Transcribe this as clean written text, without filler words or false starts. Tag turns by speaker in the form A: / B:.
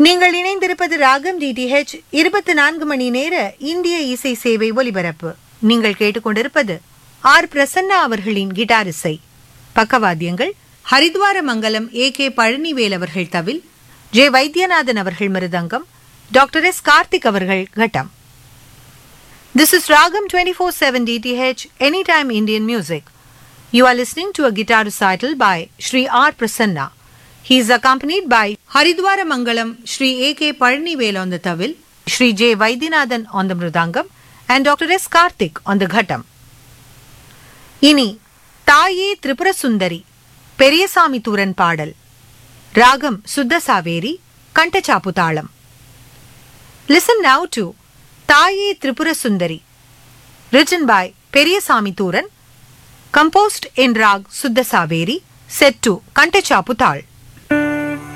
A: நீங்கள் இணைந்திருப்பது ராகம் டிடிஹெச் 24 மணி நேர இந்திய இசை சேவை ஒலிபரப்பு. நீங்கள் கேட்டுக்கொண்டிருப்பது ஆர் பிரசன்னா அவர்களின் கிட்டார் இசை. பக்கவாத்தியங்கள் ஹரித்வார மங்கலம் A.K. பழனிவேல் அவர்கள் தவில், ஜே வைத்தியநாதன் அவர்கள் மிருதங்கம், டாக்டர் எஸ் கார்த்திக் அவர்கள் கட்டம். This is Ragam 24/7 DTH Anytime Indian Music. You are listening to a guitar recital by Sri R. Prasanna. He is accompanied by Haridwara Mangalam Sri A.K. Pazhanivel on the tawil, Sri J. Vaidyanathan on the mridangam, and Dr. S. Karthik on the ghatam. Ini Taaye Tripura Sundari Periyasami Thuran Padal Ragam Suddha Saveri Kantachaputhalam. Listen now to Taaye Tripura Sundari, written by Periyasami Thuran, composed in Rag Suddha Saveri, set to Kantachaputthal.